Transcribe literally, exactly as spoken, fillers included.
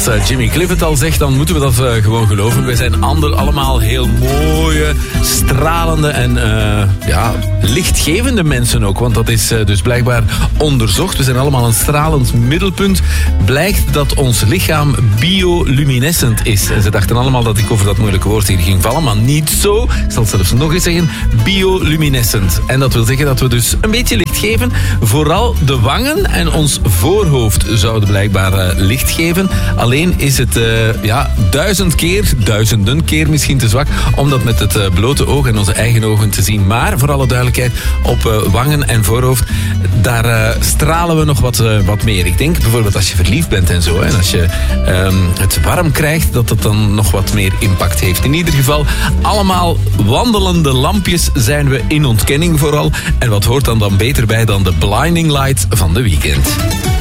Als uh, Jimmy Cliff het al zegt, dan moeten we dat uh, gewoon geloven. Wij zijn ander, allemaal heel mooie, stralende en uh, ja, lichtgevende mensen ook. Want dat is uh, dus blijkbaar onderzocht. We zijn allemaal een stralend middelpunt. Blijkt dat ons lichaam bioluminescent is. En ze dachten allemaal dat ik over dat moeilijke woord hier ging vallen, maar niet zo. Ik zal het zelfs nog eens zeggen. Bioluminescent. En dat wil zeggen dat we dus een beetje licht geven. Vooral de wangen en ons voorhoofd zouden blijkbaar uh, licht geven. Alleen is het uh, ja, duizend keer, duizenden keer misschien te zwak om dat met het uh, blote oog en onze eigen ogen te zien. Maar voor alle duidelijkheid, op uh, wangen en voorhoofd, daar uh, stralen we nog wat, uh, wat meer. Ik denk bijvoorbeeld als je verliefd bent en zo, en als je um, het warm krijgt, dat het dan nog wat meer impact heeft. In ieder geval, allemaal wandelende lampjes zijn we in ontkenning vooral. En wat hoort dan dan beter bij dan de blinding light van de Weeknd?